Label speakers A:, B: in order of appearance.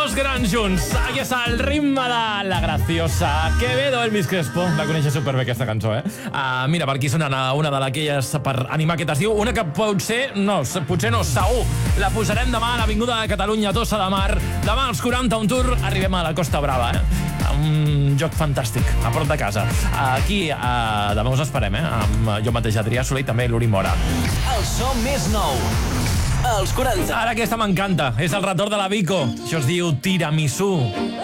A: dos grans junts. Aquí està el ritme de la graciosa Quevedo, Elvis Crespo. La coneixes superbé, aquesta cançó, eh? Mira, per aquí sonant una de d'aquelles per animar aquest estiu. Una que potser no, segur. La posarem demà a l'Avinguda de Catalunya, Tossa de Mar. Demà als 40, un tour. Arribem a la Costa Brava, un joc fantàstic, a prop de casa. Aquí, demà us esperem, amb jo mateix, Adrià Soler, i també l'Uri Mora.
B: El so més nou, els 40.
A: Ara aquesta m'encanta, és el retorn de la Vico. Això es diu Tiramisú.